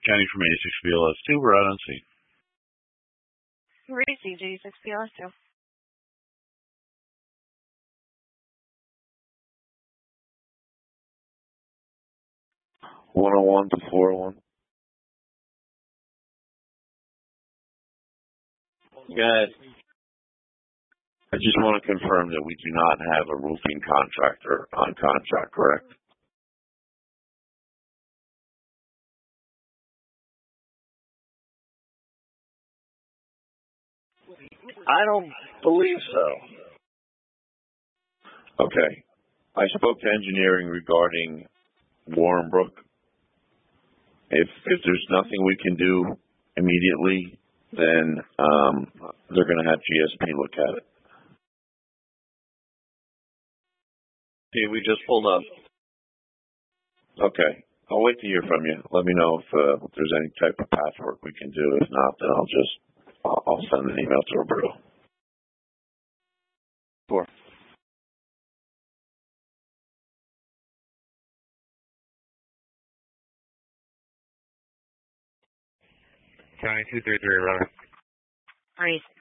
County from 86 BLS2. We're out on scene. Racy, 86 BLS2. 101 to 401. Good. I just want to confirm that we do not have a roofing contractor on contract, correct? I don't believe so. Okay. I spoke to engineering regarding Warrenbrook. If there's nothing we can do immediately, then they're going to have GSP look at it. Okay, we just pulled up. Okay. I'll wait to hear from you. Let me know if there's any type of patchwork we can do. If not, then I'll send an email to Roberto. Sure. County 233, brother. Racy.